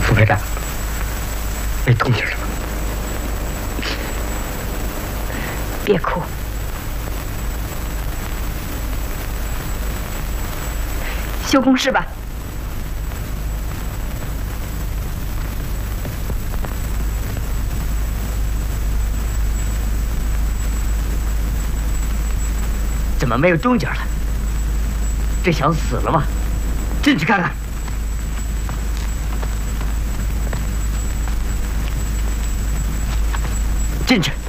副排长，没动静了吗？ 别哭，修工事吧。 怎么没有动静了？这小子死了吗？进去看看。进去。